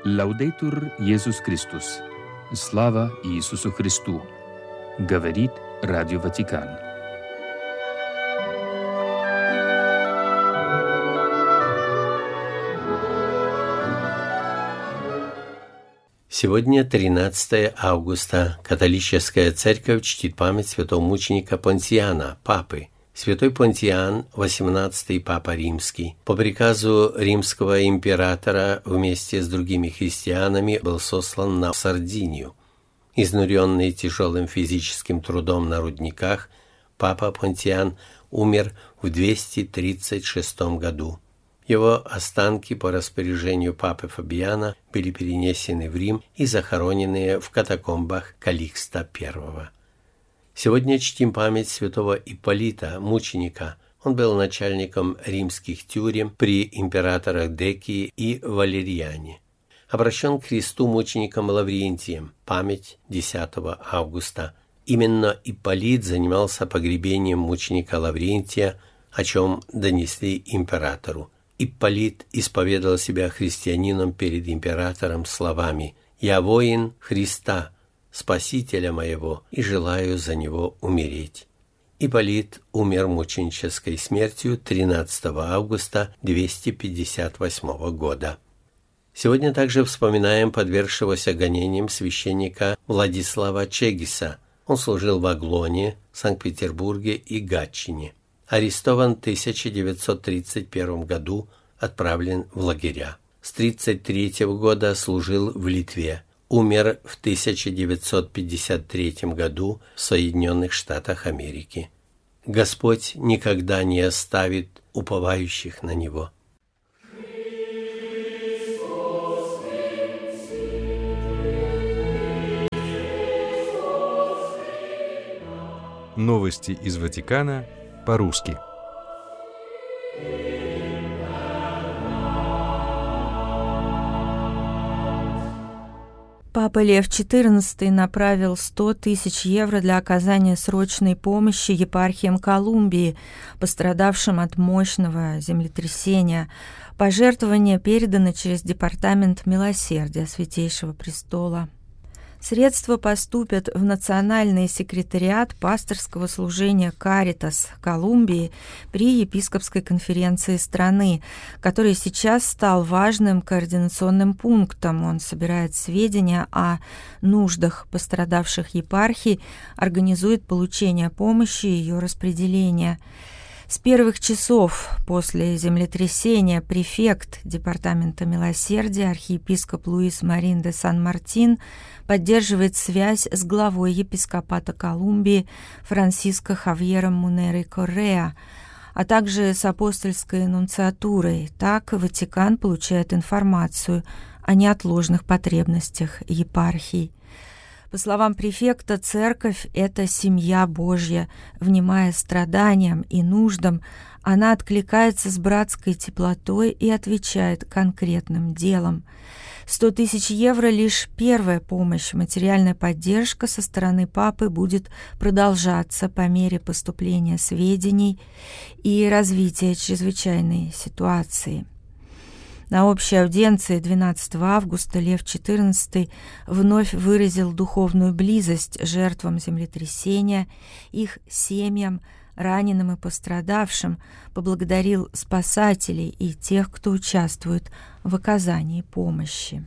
Лаудейтур Иисус Христос. Слава Иисусу Христу. Говорит Радио Ватикан. Сегодня 13 августа. Католическая церковь чтит память святого мученика Понтиана, папы. Святой Понтиан, 18-й папа римский, по приказу римского императора вместе с другими христианами был сослан на Сардинию. Изнуренный тяжелым физическим трудом на рудниках, папа Понтиан умер в 236 году. Его останки по распоряжению папы Фабиана были перенесены в Рим и захоронены в катакомбах Каликста I. Сегодня чтим память святого Ипполита, мученика. Он был начальником римских тюрем при императорах Декии и Валериане. Обращен к Христу мучеником Лаврентием, память 10 августа. Именно Ипполит занимался погребением мученика Лаврентия, о чем донесли императору. Ипполит исповедал себя христианином перед императором словами: «Я воин Христа, Спасителя моего, и желаю за него умереть». Ипполит умер мученической смертью 13 августа 258 года. Сегодня также вспоминаем подвергшегося гонениям священника Владислава Чегиса. Он служил в Аглоне, Санкт-Петербурге и Гатчине. Арестован в 1931 году, отправлен в лагеря. С 1933 года служил в Литве. Умер в 1953 году в Соединенных Штатах Америки. Господь никогда не оставит уповающих на Него. Новости из Ватикана по-русски. Папа Лев XIV направил 100 тысяч евро для оказания срочной помощи епархиям Колумбии, пострадавшим от мощного землетрясения. Пожертвования переданы через Департамент милосердия Святейшего Престола. Средства поступят в Национальный секретариат пасторского служения «Каритас» Колумбии при епископской конференции страны, который сейчас стал важным координационным пунктом. Он собирает сведения о нуждах пострадавших епархий, организует получение помощи и ее распределение. С первых часов после землетрясения префект Департамента милосердия архиепископ Луис Марин де Сан-Мартин поддерживает связь с главой епископата Колумбии Франсиско Хавьером Мунерой Корреа, а также с апостольской нунциатурой. Так Ватикан получает информацию о неотложных потребностях епархий. По словам префекта, церковь – это семья Божья. Внимая страданиям и нуждам, она откликается с братской теплотой и отвечает конкретным делом. 100 тысяч евро – лишь первая помощь. Материальная поддержка со стороны папы будет продолжаться по мере поступления сведений и развития чрезвычайной ситуации. На общей аудиенции 12 августа Лев XIV вновь выразил духовную близость жертвам землетрясения, их семьям, раненым и пострадавшим, поблагодарил спасателей и тех, кто участвует в оказании помощи.